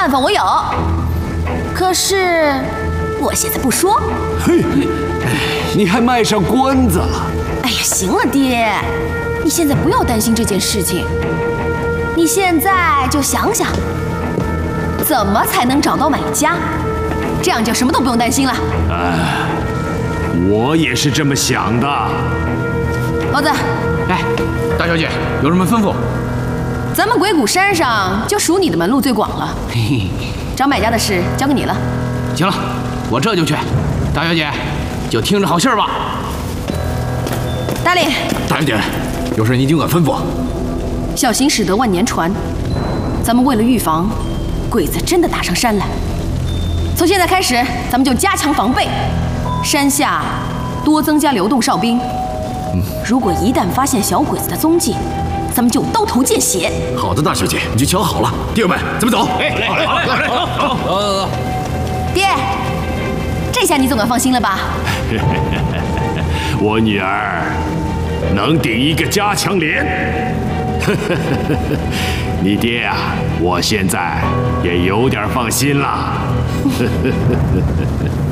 办法我有，可是我现在不说。 嘿，你还卖上关子了？ 哎呀，行了，爹，你现在不要担心这件事情，你现在就想想，怎么才能找到买家，这样就什么都不用担心了。 我也是这么想的。 猴子， 哎，大小姐有什么吩咐？ 咱们鬼谷山上就属你的门路最广了， 嘿嘿， 找买家的事交给你了。 行了，我这就去。大小姐，就听着好信儿吧。 大力， 大小姐，有事您尽管吩咐。 小心驶得万年船。咱们为了预防鬼子真的打上山来，从现在开始，咱们就加强防备，山下多增加流动哨兵。如果一旦发现小鬼子的踪迹，咱们就刀头见血。 好的，大小姐，你就瞧好了。弟兄们，咱们走。 哎，好嘞，好嘞，走。 爹，这下你总该放心了吧？ 我女儿能顶一个加强连。你爹啊，我现在也有点放心了。